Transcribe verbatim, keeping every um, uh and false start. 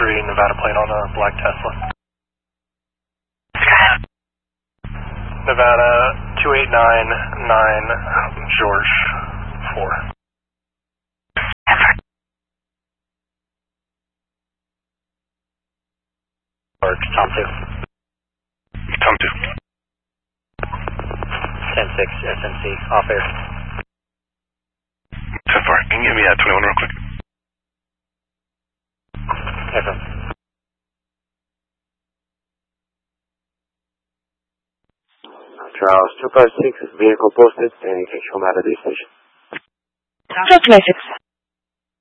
three, Nevada plane on a black Tesla. Nevada two eight nine nine, George four. George, Tom two. Tom two. ten six, S N C, off air. ten four, can you give me uh, twenty-one real quick? Echo. Charles two five six, vehicle posted, and you can come out of this station. Charles two five six.